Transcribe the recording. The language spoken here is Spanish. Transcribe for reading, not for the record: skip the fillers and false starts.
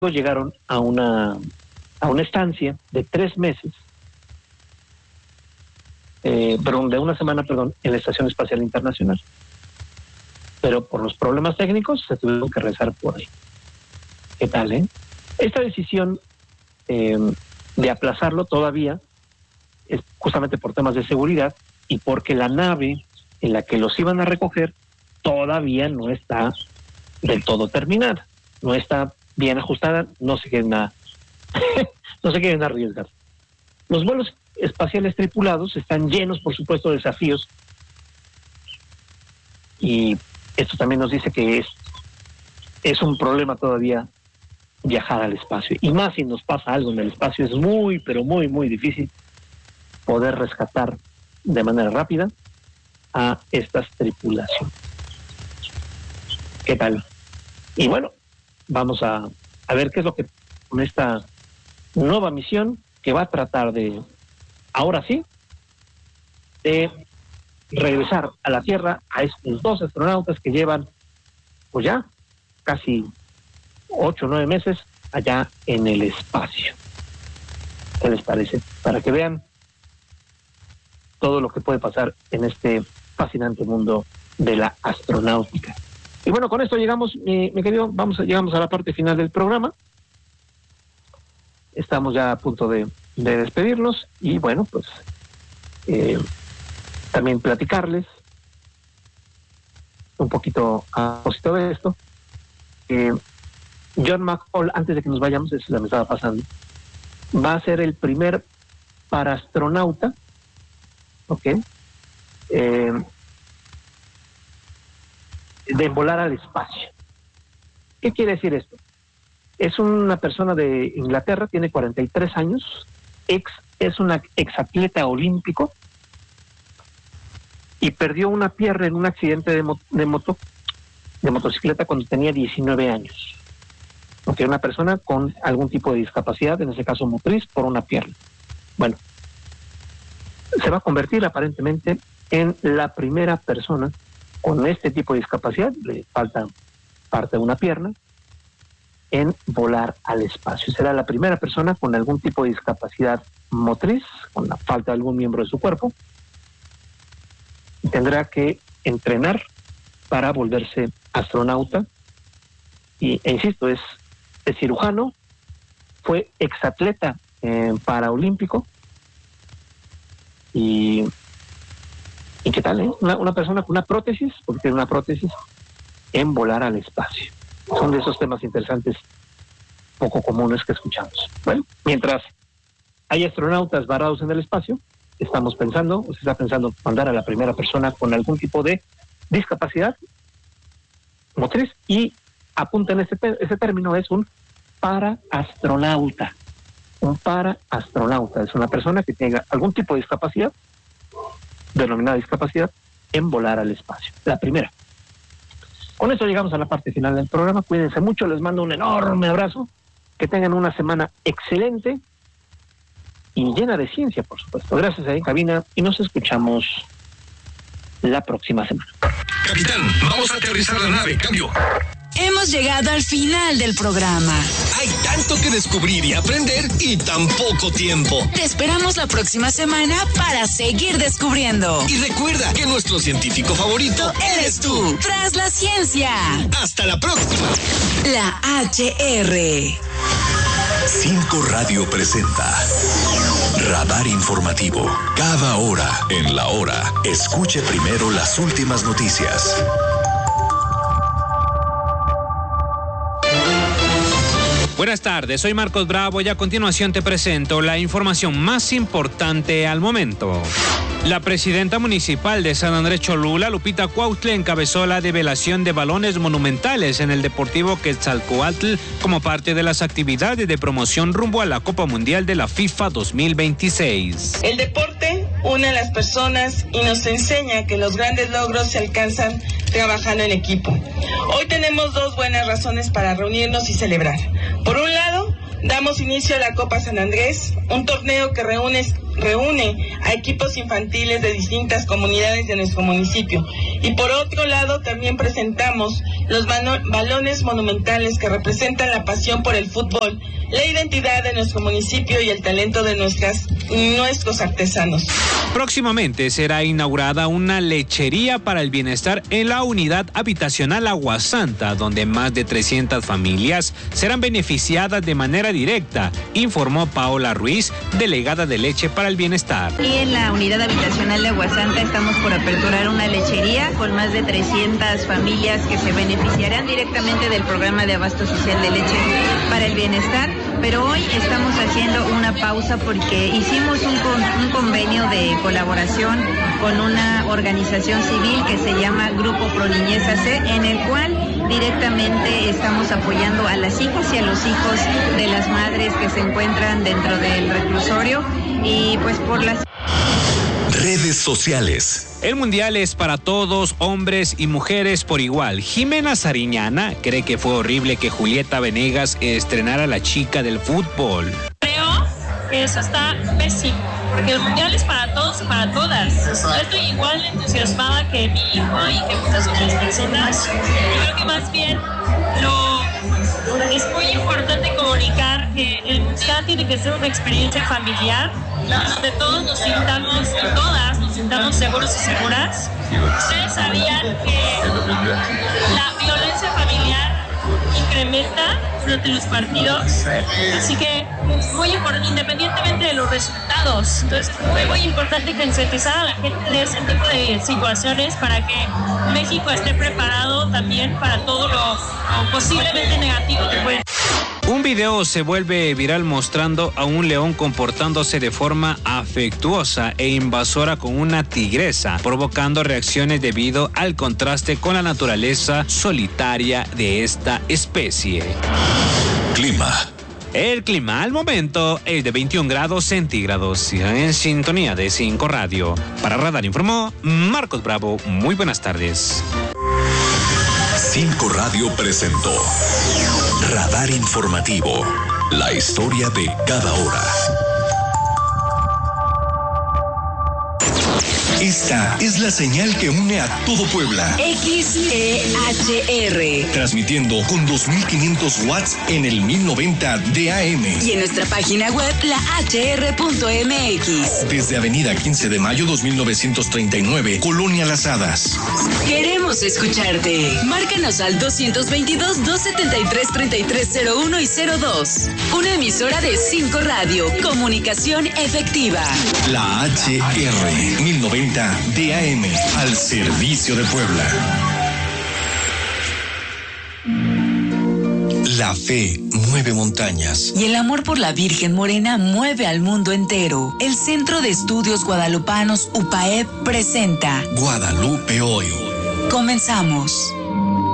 llegaron a una estancia de 3 meses, de una semana, en la Estación Espacial Internacional. Pero por los problemas técnicos se tuvieron que regresar por ahí. ¿Qué tal, eh? Esta decisión de aplazarlo todavía es justamente por temas de seguridad y porque la nave en la que los iban a recoger todavía no está del todo terminada, no está bien ajustada, no se quieren arriesgar. Los vuelos espaciales tripulados están llenos, por supuesto, de desafíos, y esto también nos dice que es un problema todavía viajar al espacio, y más si nos pasa algo en el espacio, es muy, pero muy, muy difícil poder rescatar de manera rápida a estas tripulaciones. ¿Qué tal? Y bueno, vamos a ver qué es lo que con esta nueva misión que va a tratar de, ahora sí, de regresar a la Tierra a estos 2 astronautas que llevan, pues ya, casi 8 o 9 meses allá en el espacio. ¿Qué les parece? Para que vean todo lo que puede pasar en este fascinante mundo de la astronáutica. Y bueno, con esto llegamos, mi querido, llegamos a la parte final del programa. Estamos ya a punto de despedirnos y bueno, pues también platicarles un poquito a propósito de esto. John McCall, antes de que nos vayamos, eso me estaba pasando, va a ser el primer paraastronauta, ¿ok? De volar al espacio. ¿Qué quiere decir esto? Es una persona de Inglaterra, tiene 43 años, es una exatleta olímpico y perdió una pierna en un accidente de motocicleta cuando tenía 19 años. Okay, una persona con algún tipo de discapacidad, en ese caso motriz, por una pierna. Bueno, se va a convertir aparentemente en la primera persona con este tipo de discapacidad, le falta parte de una pierna, en volar al espacio. Será la primera persona con algún tipo de discapacidad motriz, con la falta de algún miembro de su cuerpo, y tendrá que entrenar para volverse astronauta. E insisto, es cirujano, fue exatleta paraolímpico, y qué tal, una persona con una prótesis, porque tiene una prótesis, en volar al espacio. Son de esos temas interesantes poco comunes que escuchamos. Bueno, mientras hay astronautas varados en el espacio, se está pensando mandar a la primera persona con algún tipo de discapacidad motriz, y apunten ese término, es un paraastronauta. Un paraastronauta es una persona que tenga algún tipo de discapacidad, denominada discapacidad, en volar al espacio. La primera. Con eso llegamos a la parte final del programa. Cuídense mucho, les mando un enorme abrazo, que tengan una semana excelente y llena de ciencia, por supuesto. Gracias ahí en cabina y nos escuchamos la próxima semana. Capitán, vamos a aterrizar la nave, cambio. Hemos llegado al final del programa. Hay tanto que descubrir y aprender y tan poco tiempo. Te esperamos la próxima semana para seguir descubriendo. Y recuerda que nuestro científico favorito eres tú. Tras la ciencia. Hasta la próxima. La HR. 5 Radio presenta Radar Informativo. Cada hora en la hora. Escuche primero las últimas noticias. Buenas tardes, soy Marcos Bravo y a continuación te presento la información más importante al momento. La presidenta municipal de San Andrés Cholula, Lupita Cuautle, encabezó la develación de balones monumentales en el Deportivo Quetzalcóatl como parte de las actividades de promoción rumbo a la Copa Mundial de la FIFA 2026. El deporte une a las personas y nos enseña que los grandes logros se alcanzan trabajando en equipo. Hoy tenemos 2 buenas razones para reunirnos y celebrar. Por un lado, damos inicio a la Copa San Andrés, un torneo que reúne reúne a equipos infantiles de distintas comunidades de nuestro municipio. Y por otro lado, también presentamos los balones monumentales que representan la pasión por el fútbol, la identidad de nuestro municipio y el talento de nuestros artesanos. Próximamente será inaugurada una lechería para el bienestar en la unidad habitacional Aguasanta, donde más de 300 familias serán beneficiadas de manera directa, informó Paola Ruiz, delegada de Leche para el Bienestar. Y en la unidad habitacional de Aguasanta estamos por aperturar una lechería con más de 300 familias que se beneficiarán directamente del programa de abasto social de leche para el bienestar. Pero hoy estamos haciendo una pausa porque hicimos un convenio de colaboración con una organización civil que se llama Grupo Pro Niñez AC, en el cual directamente estamos apoyando a las hijas y a los hijos de las madres que se encuentran dentro del reclusorio y pues por las redes sociales. El mundial es para todos, hombres y mujeres por igual. Jimena Sariñana cree que fue horrible que Julieta Venegas estrenara La Chica del Fútbol. Creo que eso está pésimo, porque el mundial es para todos y para todas. Yo estoy igual de entusiasmada que mi hijo y que muchas otras personas. Yo creo que más bien es muy importante comunicar que el mundial tiene que ser una experiencia familiar, donde todos nos sintamos, todas nos sintamos seguros y seguras. Ustedes sabían que la violencia familiar incrementa durante los partidos, así que muy importante, independientemente de los resultados. Entonces fue muy importante concientizar a la gente de ese tipo de situaciones para que México esté preparado también para todo lo posiblemente negativo que puede. Un video se vuelve viral mostrando a un león comportándose de forma afectuosa e invasora con una tigresa, provocando reacciones debido al contraste con la naturaleza solitaria de esta especie. Clima. El clima al momento es de 21 grados centígrados. En sintonía de 5 Radio. Para Radar informó Marcos Bravo. Muy buenas tardes. 5 Radio presentó Radar Informativo. La historia de cada hora. Esta es la señal que une a todo Puebla. XEHR. Transmitiendo con 2500 watts en el 1090 de AM. Y en nuestra página web, lahr.mx. Desde Avenida 15 de Mayo 2939, Colonia Las Hadas. Queremos escucharte. Márcanos al 222-273-3301 y 02. Una emisora de 5 Radio. Comunicación efectiva. La HR 1090 DAM, al servicio de Puebla. La fe mueve montañas. Y el amor por la Virgen Morena mueve al mundo entero. El Centro de Estudios Guadalupanos UPAEP presenta Guadalupe hoy. Comenzamos.